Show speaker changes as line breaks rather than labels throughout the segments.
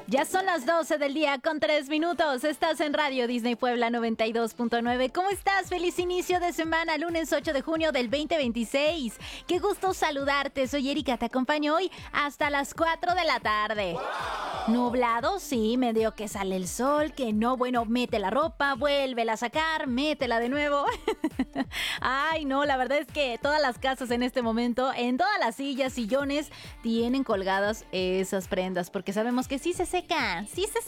Ya son las 12 del día con 3 minutos. Estás en Radio Disney Puebla 92.9. ¿Cómo estás? Feliz inicio de semana, lunes 8 de junio del 2026. Qué gusto saludarte. Soy Erika, te acompaño hoy hasta las 4 de la tarde. Nublado, sí, medio que sale el sol, que no, bueno, mete la ropa, vuélvela a sacar, métela de nuevo. Ay, no, la verdad es que todas las casas en este momento, en todas las sillas, sillones, tienen colgadas esas prendas, porque sabemos que sí se seca.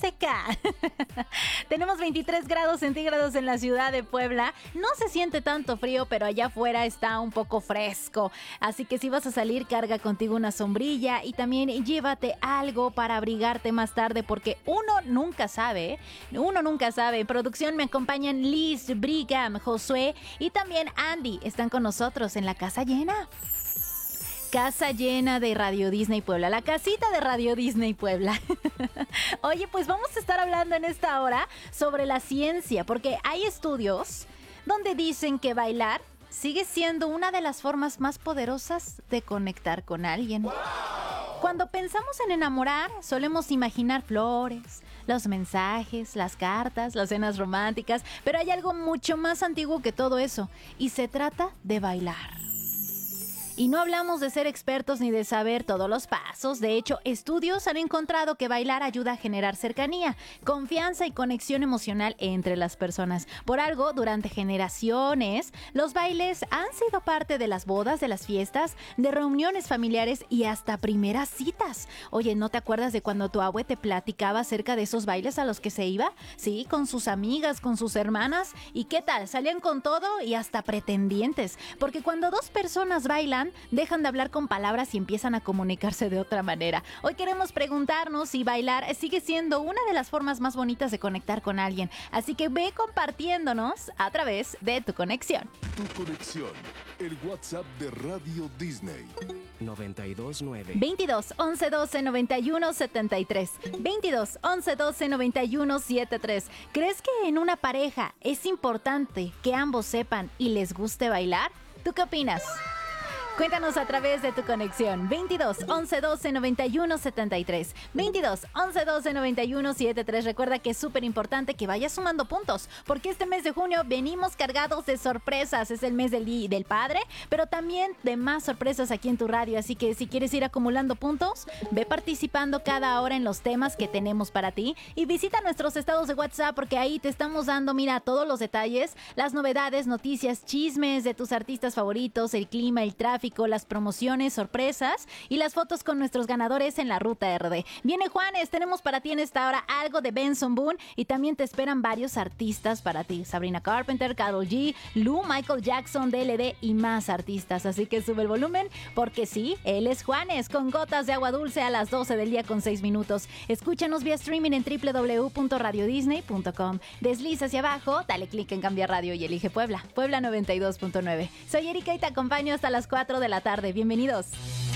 Tenemos 23 grados centígrados en la ciudad de Puebla. No se siente tanto frío, pero allá afuera está un poco fresco. Así que si vas a salir, carga contigo una sombrilla y también llévate algo para abrigarte más tarde, porque uno nunca sabe. En producción me acompañan Liz, Brigham, Josué y también Andy. Están con nosotros en la casa llena. Casa llena de Radio Disney Puebla, la casita de Radio Disney Puebla. Oye, pues vamos a estar hablando en esta hora sobre la ciencia, porque hay estudios donde dicen que bailar sigue siendo una de las formas más poderosas de conectar con alguien. Cuando pensamos en enamorar, solemos imaginar flores, los mensajes, las cartas, las cenas románticas, pero hay algo mucho más antiguo que todo eso, y se trata de bailar. Y no hablamos de ser expertos ni de saber todos los pasos. De hecho, estudios han encontrado que bailar ayuda a generar cercanía, confianza y conexión emocional entre las personas. Por algo, durante generaciones, los bailes han sido parte de las bodas, de las fiestas, de reuniones familiares y hasta primeras citas. Oye, ¿no te acuerdas de cuando tu abue te platicaba acerca de esos bailes a los que se iba? Sí, con sus amigas, con sus hermanas. ¿Y qué tal? Salían con todo y hasta pretendientes. Porque cuando dos personas bailan, dejan de hablar con palabras y empiezan a comunicarse de otra manera. Hoy queremos preguntarnos si bailar sigue siendo una de las formas más bonitas de conectar con alguien. Así que ve compartiéndonos a través de tu conexión.
Tu conexión, el WhatsApp de Radio Disney.
929
22 11 12 91 73. 22 11 12 91 73. ¿Crees que en una pareja es importante que ambos sepan y les guste bailar? ¿Tú qué opinas? Cuéntanos a través de tu conexión. 22 11 12 91 73. 22 11 12 91 73. Recuerda que es súper importante que vayas sumando puntos, porque este mes de junio venimos cargados de sorpresas. Es el mes del padre, pero también de más sorpresas aquí en tu radio. Así que si quieres ir acumulando puntos, ve participando cada hora en los temas que tenemos para ti. Y visita nuestros estados de WhatsApp, porque ahí te estamos dando, mira, todos los detalles, las novedades, noticias, chismes de tus artistas favoritos, el clima, el tráfico, las promociones, sorpresas y las fotos con nuestros ganadores en la Ruta RD. Viene Juanes, tenemos para ti en esta hora algo de Benson Boone y también te esperan varios artistas para ti. Sabrina Carpenter, Karol G, Lou, Michael Jackson, DLD y más artistas. Así que sube el volumen porque sí, él es Juanes con Gotas de Agua Dulce a las 12 del día con 6 minutos. Escúchanos vía streaming en www.radiodisney.com. Desliza hacia abajo, dale clic en Cambia Radio y elige Puebla. Puebla 92.9. Soy Erika y te acompaño hasta las 4 de la tarde. Bienvenidos.